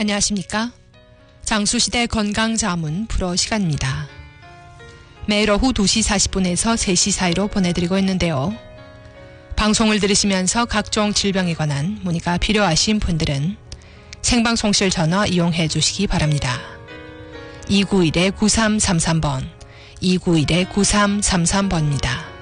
안녕하십니까? 장수시대 건강자문 프로 시간입니다. 매일 오후 2시 40분에서 3시 사이로 보내드리고 있는데요. 방송을 들으시면서 각종 질병에 관한 문의가 필요하신 분들은 생방송실 전화 이용해 주시기 바랍니다. 291-9333번, 291-9333번입니다.